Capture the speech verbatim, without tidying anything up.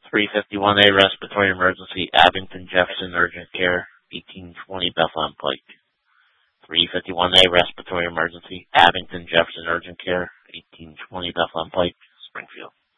three fifty-one A respiratory emergency, Abington Jefferson urgent care, eighteen twenty Bethlehem Pike. three fifty-one A respiratory emergency, Abington Jefferson urgent care, eighteen twenty Bethlehem Pike, Springfield.